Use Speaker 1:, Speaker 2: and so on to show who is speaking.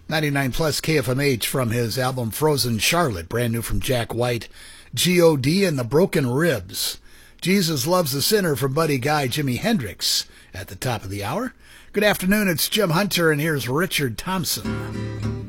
Speaker 1: 99 plus KFMH from his album Frozen Charlotte, brand new from Jack White. G.O.D. and the Broken Ribs. Jesus Loves the Sinner from Buddy Guy, Jimi Hendrix at the top of the hour. Good afternoon, it's Jim Hunter, and here's Richard Thompson.